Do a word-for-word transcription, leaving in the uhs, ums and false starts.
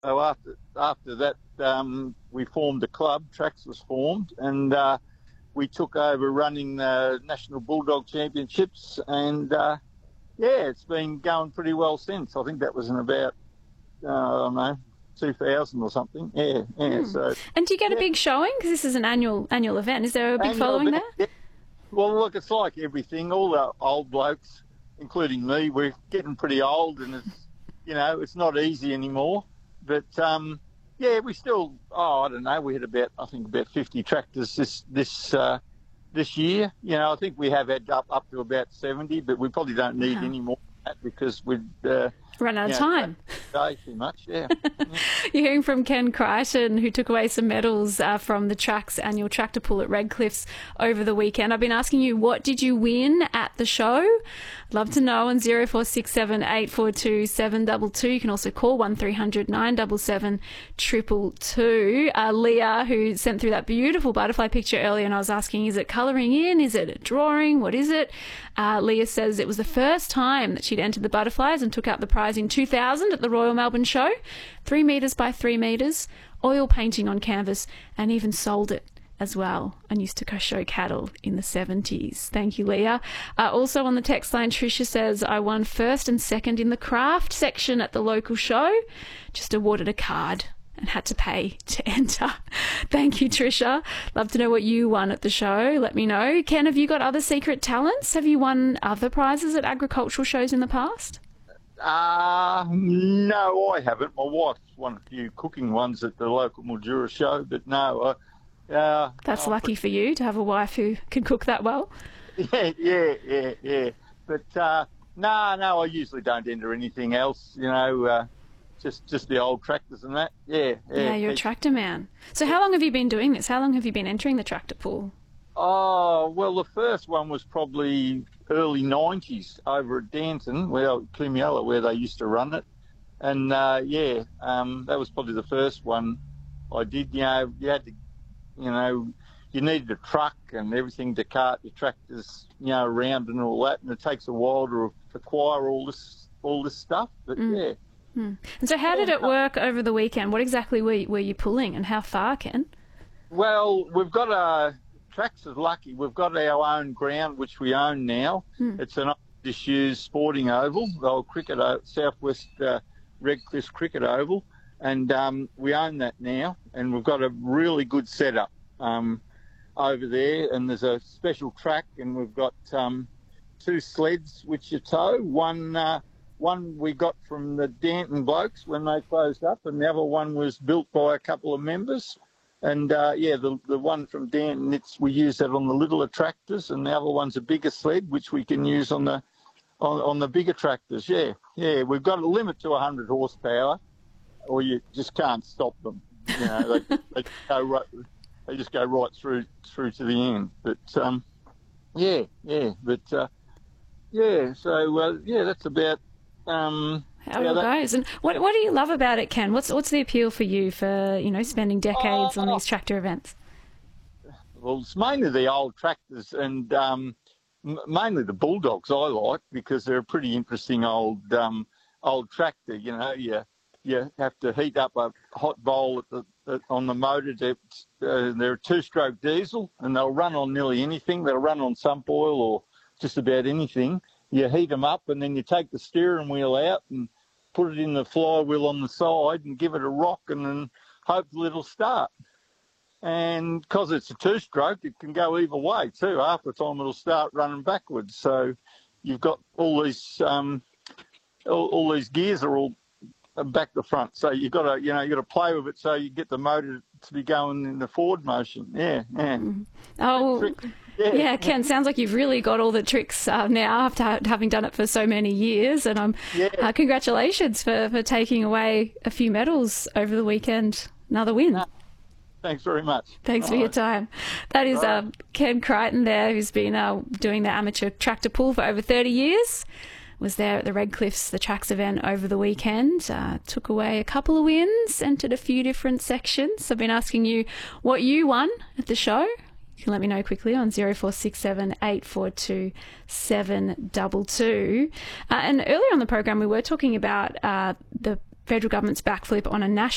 So after after that, um, we formed a club. Tracks was formed, and uh, we took over running the National Bulldog Championships, and uh, yeah, it's been going pretty well since. I think that was in about uh, I don't know two thousand or something. Yeah, yeah. Hmm. So And do you get yeah. a big showing? Because this is an annual annual event. Is there a big Annual following event, there? yeah. Well, look, it's like everything. All the old blokes, including me, we're getting pretty old, and it's you know it's not easy anymore. But um, yeah, we still. Oh, I don't know. We had about I think about fifty tractors this this uh, this year. You know, I think we have had up up to about seventy, but we probably don't need Wow. any more than that because we'd uh, Run out you of know, time. day too much. Yeah. You're hearing from Ken Crichton, who took away some medals uh, from the Tracks annual tractor pull at Redcliffs over the weekend. I've been asking you, what did you win at the show? I'd love to know on zero four six seven eight four two seven two two. You can also call one three hundred nine seven seven two two two. Uh, Leah, who sent through that beautiful butterfly picture earlier, and I was asking, is it colouring in? Is it a drawing? What is it? Uh, Leah says it was the first time that she'd entered the butterflies and took out the prize in two thousand at the Royal Melbourne Show. Three metres by three metres, oil painting on canvas, and even sold it as well, and used to show cattle in the seventies. Thank you, Leah. Uh, also on the text line, Tricia says, I won first and second in the craft section at the local show. Just awarded a card and had to pay to enter. Thank you, Tricia. Love to know what you won at the show. Let me know. Ken, have you got other secret talents? Have you won other prizes at agricultural shows in the past? Uh, no, I haven't. My wife's won a few cooking ones at the local Mildura show, but no. Uh, uh, That's uh, lucky for you to have a wife who can cook that well. Yeah, yeah, yeah, yeah. But uh, no, no, I usually don't enter anything else. You know, uh, just just the old tractors and that. Yeah, yeah. Yeah, you're a tractor man. So how long have you been doing this? How long have you been entering the tractor pool? Oh, well, the first one was probably early nineties over at Danton, well, Clumiella, where they used to run it. And, uh, yeah, um, that was probably the first one I did. You know, you had to, you know, you needed a truck and everything to cart your tractors, you know, around and all that. And it takes a while to acquire all this all this stuff. But, Mm. yeah. Mm. And so how did it work over the weekend? What exactly were you, were you pulling, and how far, Ken? Well, we've got a... Tracks is lucky. We've got our own ground, which we own now. Hmm. It's an disused sporting oval, the old cricket, Southwest uh, Redcliffe Cricket Oval, and um, we own that now. And we've got a really good setup um, over there. And there's a special track, and we've got um, two sleds which you tow. One, uh, one we got from the Danton blokes when they closed up, and the other one was built by a couple of members. And, uh, yeah, the the one from Dan, it's, we use that on the littler tractors, and the other one's a bigger sled, which we can use on the on, on the bigger tractors, yeah. Yeah, we've got a limit to one hundred horsepower, or you just can't stop them. You know, they, they, go right, they just go right through through to the end. But, um, yeah, yeah, but, uh, yeah, so, uh, yeah, that's about... Um, How yeah, it that, goes. And what what do you love about it, Ken? What's what's the appeal for you for, you know, spending decades oh, on these tractor events? Well, it's mainly the old tractors and um, m- mainly the Bulldogs I like because they're a pretty interesting old um, old tractor. You know, you you have to heat up a hot bowl at the, at, on the motor. To, uh, they're a two-stroke diesel and they'll run on nearly anything. They'll run on sump oil or just about anything. You heat them up and then you take the steering wheel out and put it in the flywheel on the side and give it a rock and then hopefully it'll start. And because it's a two-stroke, it can go either way too. Half the time it'll start running backwards. So you've got all these um, all, all these gears are all back to front. So you've got to you know you got to play with it so you get the motor to be going in the forward motion. Yeah, yeah. Mm. Oh, yeah. yeah, Ken, sounds like you've really got all the tricks uh, now after having done it for so many years. And um, yeah. uh, congratulations for, for taking away a few medals over the weekend. Another win. No. Thanks very much. Thanks All for right. your time. That is Right. uh, Ken Crichton there, who's been uh, doing the amateur tractor pull for over thirty years. Was there at the Redcliffs, the Tracks event over the weekend. Uh, took away a couple of wins, entered a few different sections. I've been asking you what you won at the show. You can let me know quickly on zero four six seven eight four two seven two two. Uh, and earlier on the program, we were talking about uh, the federal government's backflip on a national